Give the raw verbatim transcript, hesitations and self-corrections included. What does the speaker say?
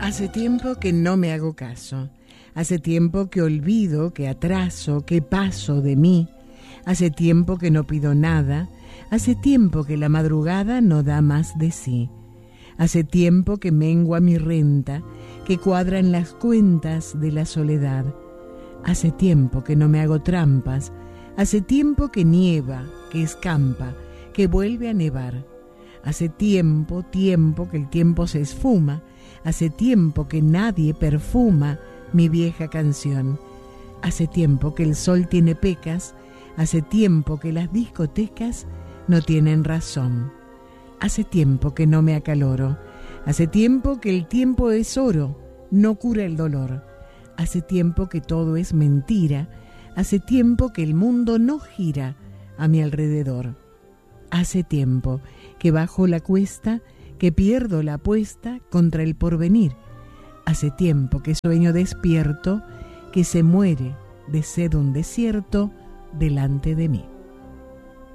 Hace tiempo que no me hago caso. Hace tiempo que olvido, que atraso, que paso de mí. Hace tiempo que no pido nada. Hace tiempo que la madrugada no da más de sí. Hace tiempo que mengua mi renta, que cuadran las cuentas de la soledad. Hace tiempo que no me hago trampas. Hace tiempo que nieva, que escampa, que vuelve a nevar. Hace tiempo, tiempo que el tiempo se esfuma. Hace tiempo que nadie perfuma mi vieja canción. Hace tiempo que el sol tiene pecas. Hace tiempo que las discotecas no tienen razón. Hace tiempo que no me acaloro. Hace tiempo que el tiempo es oro, no cura el dolor. Hace tiempo que todo es mentira. Hace tiempo que el mundo no gira a mi alrededor. Hace tiempo que bajo la cuesta, que pierdo la apuesta contra el porvenir. Hace tiempo que sueño despierto, que se muere de sed un desierto delante de mí.